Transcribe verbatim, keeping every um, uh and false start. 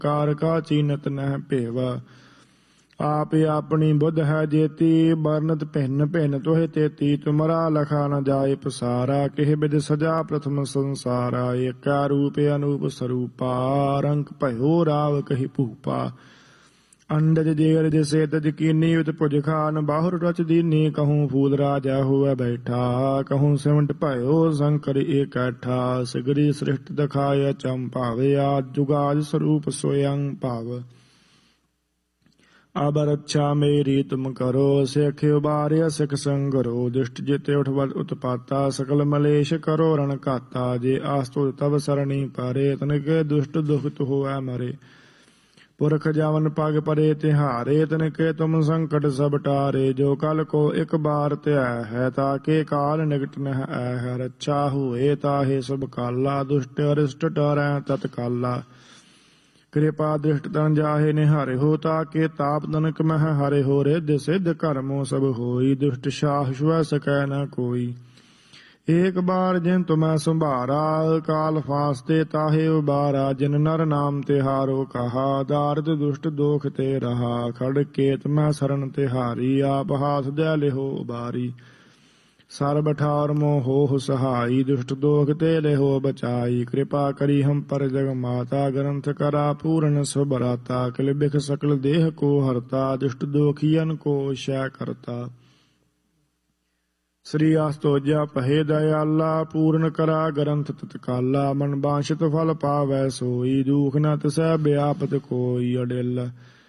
ਕਾਰ ਕਾ ਚੀਨਤ ਨਹਿ ਭੇਵ। आप अपनी बुध है जेती बरनत भिन्न भिन्न तोहे तेती तुमरा लखा न जाए पसारा। किह बिद सजा प्रथम संसारा एका रूप अनूप स्वरूपा रंक भयो राव कहि भूपा। अंडज जेर जिसे तज कीनी उत पुज खान बाहुर रच दीनी कहूँ फूल राजा हुआ बैठा। कहूँ सिमट भयो शंकर एकैठा सिगरी सृष्ट दखाय चंपावे आज जुगाज स्वरूप स्वयं पाव। अब रक्षा मेरी तुम करो सिख उबार्य सिख संगरो। दुष्ट जिते उठवत उत्पाता सकल मलेश करो रण घाता। जे आस्तुत तब सरणी पारे तनिके दुष्ट दुखित होए मरे। पुरख जावन पग परे तिहारे तनिके तुम संकट सब टारे। जो कल को एक बार त्याह है ताके काल निकट नह है। रक्षा हुए ताहे सब काला दुष्ट अरिष्ट टरै तत्काला। कृपा दृष्ट तन जाहे निहारे हो ताके ताप तनक मह हरे हो। रिद्धि सिद्ध कर्मो सब होई दुष्ट शाह श्व सकै न कोई। एक बार जिन तुम्हें संभारा काल फांसते ताहे उबारा। जिन नर नाम तिहारो कहा दारद दुष्ट दोख ते रहा। खड़ केत मैं शरण तिहारी आप हाथ दे लिहो उबारी। सर्ब ठार मोहो सहाई दुष्ट दोख ते लेहो बचाई। कृपा करी हम पर जग माता ग्रंथ करा पूर्ण स्वबराता। किल बिख सकल देह को हरता दुष्ट दोखियन को शय करता। श्री आस्तोजा पहे दयाला पूर्ण करा ग्रंथ तत्काला। मन बांछित फल पावै सोई दुख न तिसै व्यापत कोई। अडिल